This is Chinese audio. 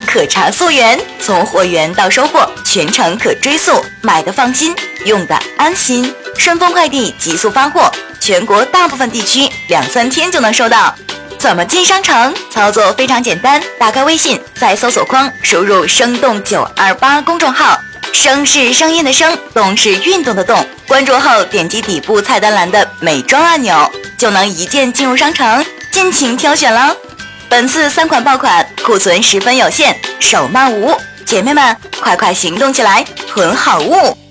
可查溯源，从货源到收货全程可追溯，买的放心，用的安心。顺丰快递极速发货，全国大部分地区2-3天就能收到。怎么进商城？操作非常简单，打开微信，在搜索框输入生动928公众号，声是声音的声，动是运动的动，关注后点击底部菜单栏的美妆按钮，就能一键进入商城，尽情挑选了。本次3款爆款库存十分有限，手慢无，姐妹们快快行动起来，囤好物。